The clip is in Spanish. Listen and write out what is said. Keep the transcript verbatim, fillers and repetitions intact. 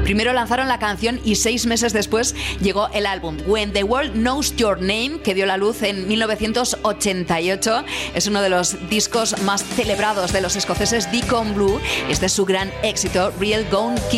Primero lanzaron la canción y seis meses después llegó el álbum When the World Knows Your Name, que dio la luz en mil novecientos ochenta y ocho. Es uno de los discos más celebrados de los escoceses Deacon Blue. Este es su gran éxito, Real Gone Kill.